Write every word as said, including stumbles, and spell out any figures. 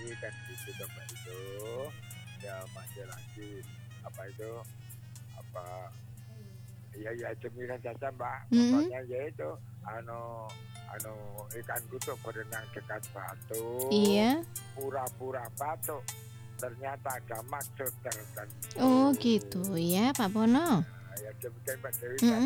ini kan gitu kan Mbak itu. Ya masih lagi apa itu apa ya ya cemilan saja Mbak. Mhm. Pokoknya ya itu anu anu ikan kutuk berenang dekat batu, Iya. pura-pura batuk, ternyata ada maksud tertentu. Oh gitu ya Pak Pono. Nah, ya demikian Mbak Dewi Mhm. kan.